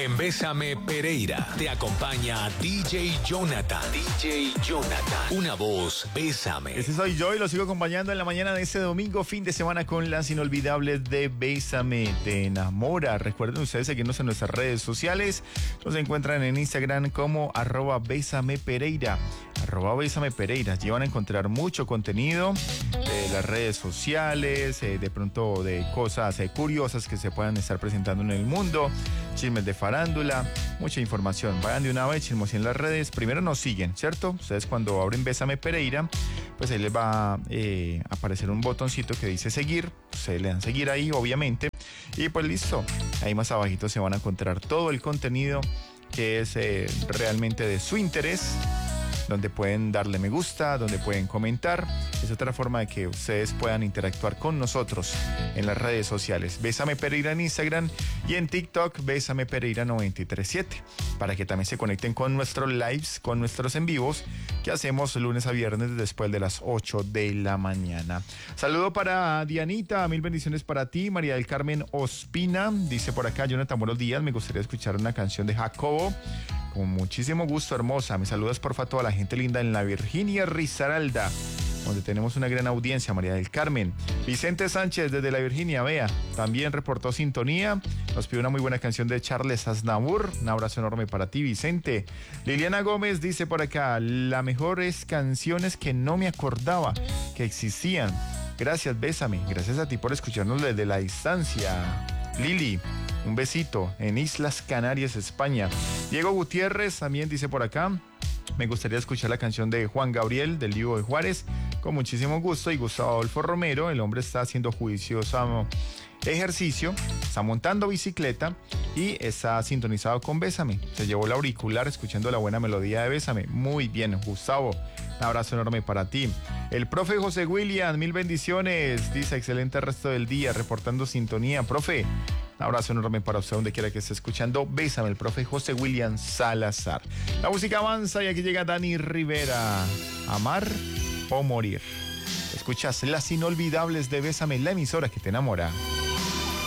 En Bésame Pereira te acompaña DJ Jonathan. DJ Jonathan. Una voz, Bésame. Ese soy yo y lo sigo acompañando en la mañana de este domingo, fin de semana, con las inolvidables de Bésame Te Enamora. Recuerden ustedes seguirnos en nuestras redes sociales. Nos encuentran en Instagram como @BésamePereira. @BésamePereira. Allí van a encontrar mucho contenido de las redes sociales, de pronto de cosas curiosas que se puedan estar presentando en el mundo, chismes de farándula, mucha información. Vayan de una vez, chismos en las redes. Primero nos siguen, ¿cierto? Ustedes cuando abren Bésame Pereira, pues ahí les va a aparecer un botoncito que dice seguir. Ustedes le dan seguir ahí, obviamente. Y pues listo. Ahí más abajito se van a encontrar todo el contenido que es realmente de su interés, donde pueden darle me gusta, donde pueden comentar. Es otra forma de que ustedes puedan interactuar con nosotros en las redes sociales. Bésame Pereira en Instagram y en TikTok, Bésame Pereira 937, para que también se conecten con nuestros lives, con nuestros en vivos que hacemos lunes a viernes después de las 8 de la mañana. Saludo para Dianita, mil bendiciones para ti. María del Carmen Ospina dice por acá: Jonathan, buenos días, me gustaría escuchar una canción de Jacobo. Con muchísimo gusto, hermosa. Me saludas porfa a toda la gente linda en la Virginia Risaralda, donde tenemos una gran audiencia. María del Carmen. Vicente Sánchez desde la Virginia, vea, también reportó sintonía. Nos pide una muy buena canción de Charles Aznavour. Un abrazo enorme para ti, Vicente. Liliana Gómez dice por acá: la mejor es canciones que no me acordaba que existían. Gracias, Bésame. Gracias a ti por escucharnos desde la distancia, Lili. Un besito en Islas Canarias, España. Diego Gutiérrez también dice por acá: me gustaría escuchar la canción de Juan Gabriel, del Divo de Juárez, con muchísimo gusto. Y Gustavo Adolfo Romero: el hombre está haciendo juicioso ejercicio, está montando bicicleta y está sintonizado con Bésame. Se llevó el auricular escuchando la buena melodía de Bésame. Muy bien, Gustavo. Un abrazo enorme para ti. El profe José William, mil bendiciones. Dice: excelente resto del día, reportando sintonía. Profe, un abrazo enorme para usted donde quiera que esté escuchando Bésame, el profe José William Salazar. La música avanza y aquí llega Dani Rivera. Amar o morir. Escuchas las inolvidables de Bésame, la emisora que te enamora.